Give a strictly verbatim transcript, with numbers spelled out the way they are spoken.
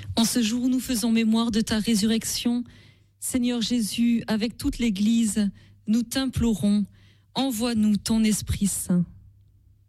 En ce jour où nous faisons mémoire de ta résurrection, Seigneur Jésus, avec toute l'Église, nous t'implorons, envoie-nous ton Esprit Saint.